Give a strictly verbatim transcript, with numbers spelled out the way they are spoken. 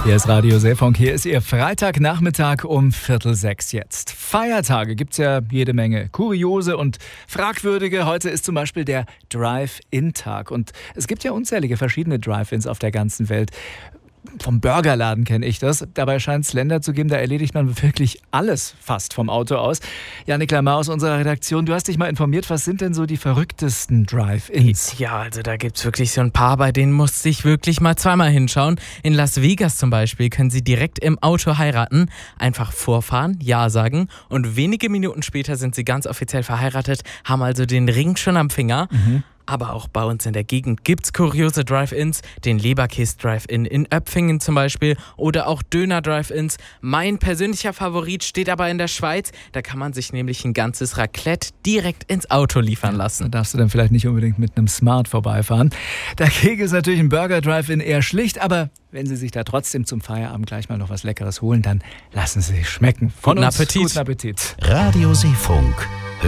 Hier ist Radio Seefunk, hier ist Ihr Freitagnachmittag um Viertel sechs jetzt. Feiertage gibt's ja jede Menge, kuriose und fragwürdige. Heute ist zum Beispiel der Drive-In-Tag und es gibt ja unzählige verschiedene Drive-Ins auf der ganzen Welt. Vom Burgerladen kenne ich das. Dabei scheint es Länder zu geben, da erledigt man wirklich alles fast vom Auto aus. Janik Lamar aus unserer Redaktion, du hast dich mal informiert, was sind denn so die verrücktesten Drive-Ins? Ja, also da gibt es wirklich so ein paar, bei denen musste ich wirklich mal zweimal hinschauen. In Las Vegas zum Beispiel können sie direkt im Auto heiraten, einfach vorfahren, Ja sagen und wenige Minuten später sind sie ganz offiziell verheiratet, haben also den Ring schon am Finger. Mhm. Aber auch bei uns in der Gegend gibt's kuriose Drive-Ins, den Leberkäse-Drive-In in Öpfingen zum Beispiel oder auch Döner-Drive-Ins. Mein persönlicher Favorit steht aber in der Schweiz. Da kann man sich nämlich ein ganzes Raclette direkt ins Auto liefern lassen. Da darfst du dann vielleicht nicht unbedingt mit einem Smart vorbeifahren. Dagegen ist natürlich ein Burger-Drive-In eher schlicht, aber wenn Sie sich da trotzdem zum Feierabend gleich mal noch was Leckeres holen, dann lassen Sie sich schmecken. Von Guten uns Appetit. Guten Appetit. Radio Seefunk.